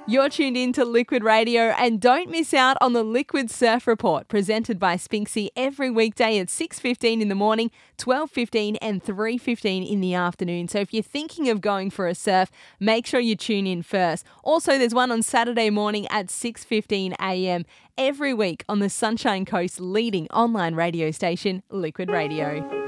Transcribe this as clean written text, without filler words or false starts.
You're tuned in to Liquid Radio, and don't miss out on the Liquid Surf Report presented by Spinksy every weekday at 6:15 in the morning, 12:15 and 3:15 in the afternoon. So if you're thinking of going for a surf, make sure you tune in first. Also, there's one on Saturday morning at 6:15 a.m. every week on the Sunshine Coast's leading online radio station, Liquid Radio.